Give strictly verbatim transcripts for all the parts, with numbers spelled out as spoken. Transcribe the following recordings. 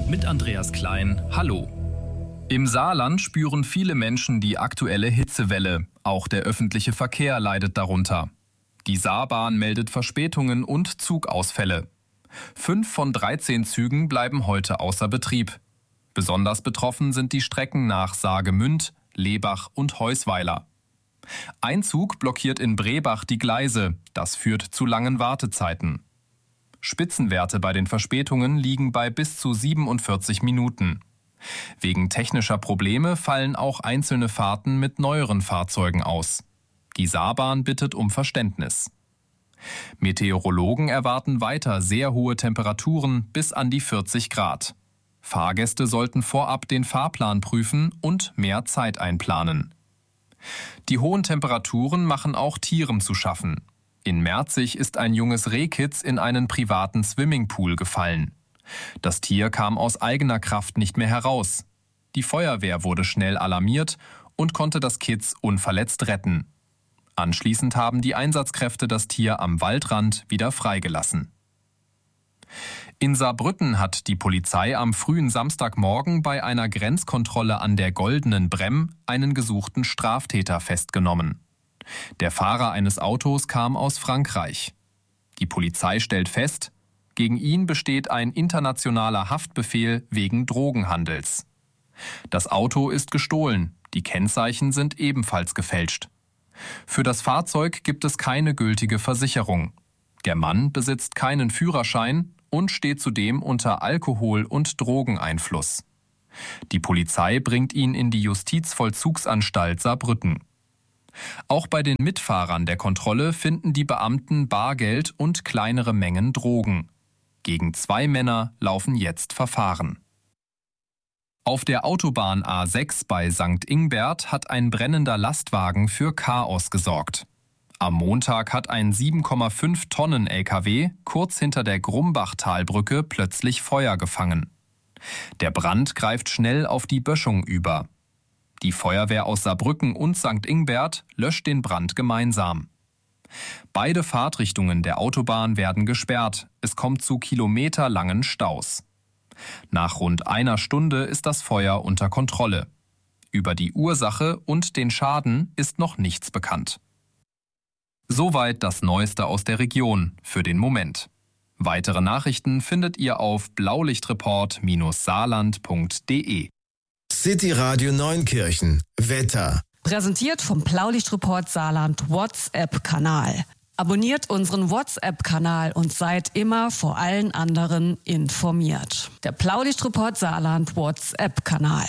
mit Andreas Klein. Hallo. Im Saarland spüren viele Menschen die aktuelle Hitzewelle. Auch der öffentliche Verkehr leidet darunter. Die Saarbahn meldet Verspätungen und Zugausfälle. Fünf von dreizehn Zügen bleiben heute außer Betrieb. Besonders betroffen sind die Strecken nach Saargemünd, Lebach und Heusweiler. Ein Zug blockiert in Brebach die Gleise. Das führt zu langen Wartezeiten. Spitzenwerte bei den Verspätungen liegen bei bis zu siebenundvierzig Minuten. Wegen technischer Probleme fallen auch einzelne Fahrten mit neueren Fahrzeugen aus. Die Saarbahn bittet um Verständnis. Meteorologen erwarten weiter sehr hohe Temperaturen bis an die vierzig Grad. Fahrgäste sollten vorab den Fahrplan prüfen und mehr Zeit einplanen. Die hohen Temperaturen machen auch Tieren zu schaffen. In Merzig ist ein junges Rehkitz in einen privaten Swimmingpool gefallen. Das Tier kam aus eigener Kraft nicht mehr heraus. Die Feuerwehr wurde schnell alarmiert und konnte das Kitz unverletzt retten. Anschließend haben die Einsatzkräfte das Tier am Waldrand wieder freigelassen. In Saarbrücken hat die Polizei am frühen Samstagmorgen bei einer Grenzkontrolle an der Goldenen Bremm einen gesuchten Straftäter festgenommen. Der Fahrer eines Autos kam aus Frankreich. Die Polizei stellt fest, gegen ihn besteht ein internationaler Haftbefehl wegen Drogenhandels. Das Auto ist gestohlen, die Kennzeichen sind ebenfalls gefälscht. Für das Fahrzeug gibt es keine gültige Versicherung. Der Mann besitzt keinen Führerschein und steht zudem unter Alkohol- und Drogeneinfluss. Die Polizei bringt ihn in die Justizvollzugsanstalt Saarbrücken. Auch bei den Mitfahrern der Kontrolle finden die Beamten Bargeld und kleinere Mengen Drogen. Gegen zwei Männer laufen jetzt Verfahren. Auf der Autobahn A sechs bei Sankt Ingbert hat ein brennender Lastwagen für Chaos gesorgt. Am Montag hat ein sieben Komma fünf Tonnen L K W kurz hinter der Grumbachtalbrücke plötzlich Feuer gefangen. Der Brand greift schnell auf die Böschung über. Die Feuerwehr aus Saarbrücken und Sankt Ingbert löscht den Brand gemeinsam. Beide Fahrtrichtungen der Autobahn werden gesperrt. Es kommt zu kilometerlangen Staus. Nach rund einer Stunde ist das Feuer unter Kontrolle. Über die Ursache und den Schaden ist noch nichts bekannt. Soweit das Neueste aus der Region für den Moment. Weitere Nachrichten findet ihr auf blaulichtreport Bindestrich saarland Punkt de. City Radio Neunkirchen. Wetter. Präsentiert vom Blaulichtreport Saarland WhatsApp-Kanal. Abonniert unseren WhatsApp-Kanal und seid immer vor allen anderen informiert. Der Blaulichtreport Saarland WhatsApp-Kanal.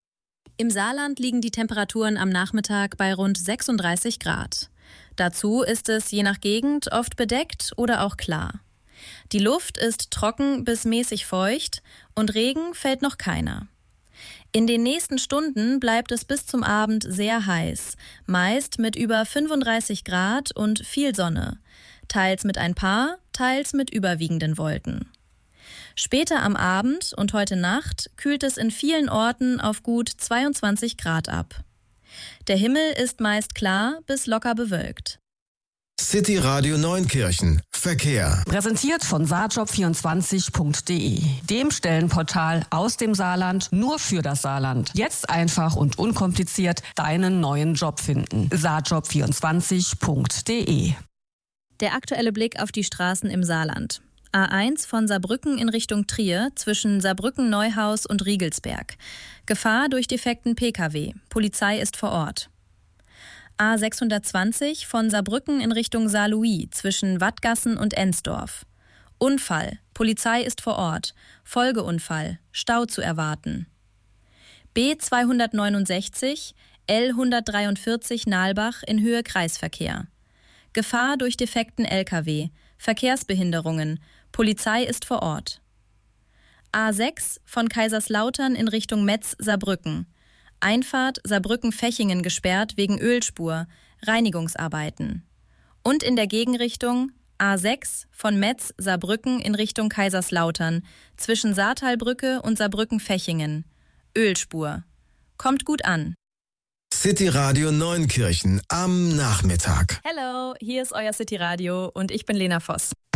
Im Saarland liegen die Temperaturen am Nachmittag bei rund sechsunddreißig Grad. Dazu ist es je nach Gegend oft bedeckt oder auch klar. Die Luft ist trocken bis mäßig feucht und Regen fällt noch keiner. In den nächsten Stunden bleibt es bis zum Abend sehr heiß, meist mit über fünfunddreißig Grad und viel Sonne, teils mit ein paar, teils mit überwiegenden Wolken. Später am Abend und heute Nacht kühlt es in vielen Orten auf gut zweiundzwanzig Grad ab. Der Himmel ist meist klar bis locker bewölkt. City Radio Neunkirchen. Verkehr. Präsentiert von saarjob vierundzwanzig Punkt de, dem Stellenportal aus dem Saarland nur für das Saarland. Jetzt einfach und unkompliziert deinen neuen Job finden. saarjob vierundzwanzig Punkt de. Der aktuelle Blick auf die Straßen im Saarland. A eins von Saarbrücken in Richtung Trier zwischen Saarbrücken-Neuhaus und Riegelsberg. Gefahr durch defekten Pkw. Polizei ist vor Ort. A sechshundertzwanzig von Saarbrücken in Richtung Saarlouis zwischen Wattgassen und Ensdorf. Unfall. Polizei ist vor Ort. Folgeunfall. Stau zu erwarten. B zweihundertneunundsechzig L hundertdreiundvierzig Nalbach in Höhe Kreisverkehr. Gefahr durch defekten L K W. Verkehrsbehinderungen. Polizei ist vor Ort. A sechs von Kaiserslautern in Richtung Metz-Saarbrücken. Einfahrt Saarbrücken-Fechingen gesperrt wegen Ölspur, Reinigungsarbeiten. Und in der Gegenrichtung A sechs von Metz-Saarbrücken in Richtung Kaiserslautern zwischen Saartalbrücke und Saarbrücken-Fechingen. Ölspur. Kommt gut an. City Radio Neunkirchen am Nachmittag. Hello, hier ist euer City Radio und ich bin Lena Voss.